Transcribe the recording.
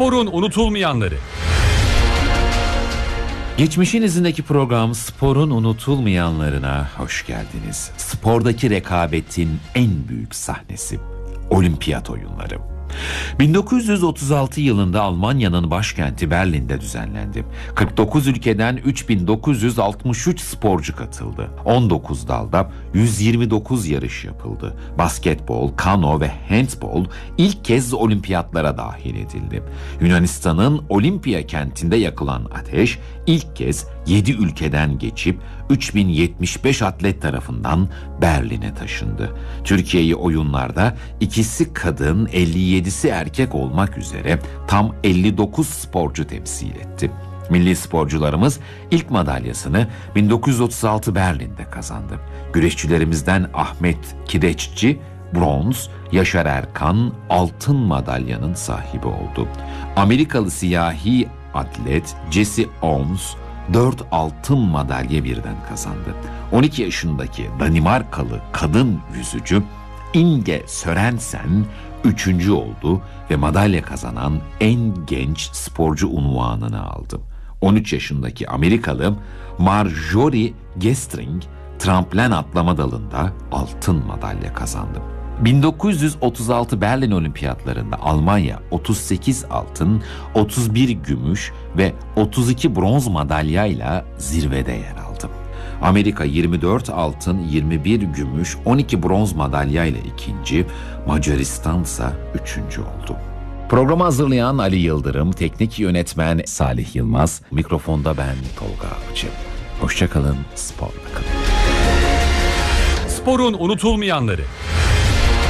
Sporun unutulmayanları. Geçmişin izindeki program Sporun unutulmayanlarına hoş geldiniz. Spordaki rekabetin en büyük sahnesi Olimpiyat Oyunları. 1936 yılında Almanya'nın başkenti Berlin'de düzenlendi. 49 ülkeden 3963 sporcu katıldı. 19 dalda 129 yarış yapıldı. Basketbol, kano ve handbol ilk kez olimpiyatlara dahil edildi. Yunanistan'ın Olimpiya kentinde yakılan ateş ilk kez 7 ülkeden geçip 3075 atlet tarafından Berlin'e taşındı. Türkiye'yi oyunlarda ikisi kadın, 57'si erkek olmak üzere tam 59 sporcu temsil etti. Milli sporcularımız ilk madalyasını 1936 Berlin'de kazandı. Güreşçilerimizden Ahmet Kireççi bronz, Yaşar Erkan altın madalyanın sahibi oldu. Amerikalı siyahi atlet Jesse Owens 4 altın madalya birden kazandı. 12 yaşındaki Danimarkalı kadın yüzücü Inge Sørensen 3. oldu ve madalya kazanan en genç sporcu unvanını aldı. 13 yaşındaki Amerikalı Marjorie Gestring tramplen atlama dalında altın madalya kazandı. 1936 Berlin Olimpiyatlarında Almanya 38 altın, 31 gümüş ve 32 bronz madalyayla zirvede yer aldı. Amerika 24 altın, 21 gümüş, 12 bronz madalyayla ikinci, Macaristan ise 3. oldu. Programı hazırlayan Ali Yıldırım, teknik yönetmen Salih Yılmaz, mikrofonda ben Tolga Avcı. Hoşça kalın, sporla kalın. Sporun unutulmayanları.